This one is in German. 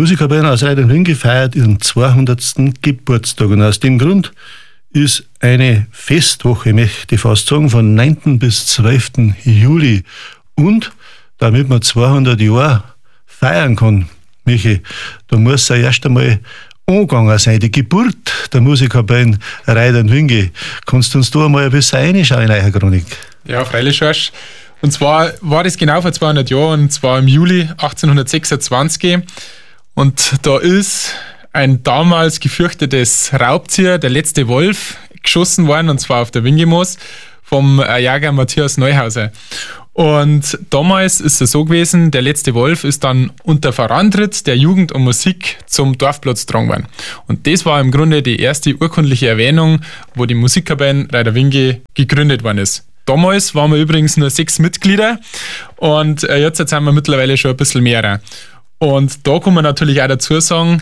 Musikerverein aus Reiding-Ringe feiert ihren 200. Geburtstag und aus dem Grund ist eine Festwoche, möchte ich fast sagen, von 9. bis 12. Juli. Und damit man 200 Jahre feiern kann, Michi, da muss er erst einmal angegangen sein, die Geburt der Musikerband Reiding-Ringe. Kannst du uns da mal ein bisschen reinschauen in eure Chronik? Ja, freilich, Schorsch. Und zwar war das genau vor 200 Jahren, und zwar im Juli 1826. Und da ist ein damals gefürchtetes Raubtier, der letzte Wolf, geschossen worden, und zwar auf der Wingemoos vom Jäger Matthias Neuhauser. Und damals ist es so gewesen, der letzte Wolf ist dann unter Vorantritt der Jugend und Musik zum Dorfplatz getragen worden. Und das war im Grunde die erste urkundliche Erwähnung, wo die Musikerband Reiding-Ringe gegründet worden ist. Damals waren wir übrigens nur 6 Mitglieder und jetzt sind wir mittlerweile schon ein bisschen mehr. Und da kann man natürlich auch dazu sagen,